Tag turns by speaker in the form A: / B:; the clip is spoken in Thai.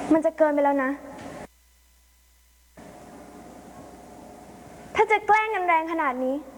A: มันจะเกินไปแล้วนะ ถ้าจะแกล้งกันแรงขนาดนี้